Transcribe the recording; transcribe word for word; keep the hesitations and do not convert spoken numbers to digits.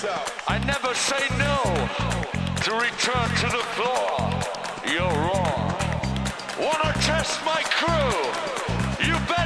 I never say no to return to the floor. You're wrong. Wanna test my crew? You bet.